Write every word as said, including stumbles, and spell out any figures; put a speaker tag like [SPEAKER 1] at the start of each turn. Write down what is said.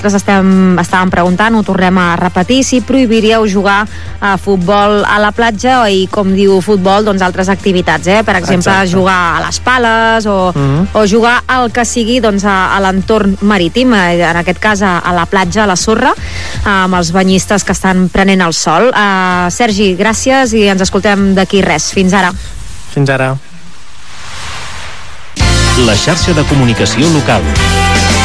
[SPEAKER 1] Estem, estàvem preguntant, ho tornem a repetir, si prohibiríeu jugar a futbol a la platja i, com diu futbol, doncs altres activitats, eh? Per exemple, Exacte. jugar a les pales o, mm-hmm. o jugar al que sigui doncs, a, a l'entorn marítim, en aquest cas a, a la platja, a la sorra, amb els banyistes que estan prenent el sol. Uh, Sergi, gràcies i ens escoltem d'aquí res. Fins ara.
[SPEAKER 2] Fins ara.
[SPEAKER 3] La xarxa de comunicació local.